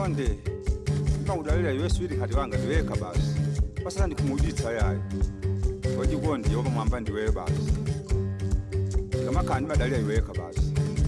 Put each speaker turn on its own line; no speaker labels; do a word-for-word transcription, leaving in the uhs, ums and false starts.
Wajibonde ngawudalela yeswidi kati wanga ndiweka basi pasana ndikumuditsa yayo Wajibonde yoba mwamba ndiwe basi kama kandi madali yiweka basi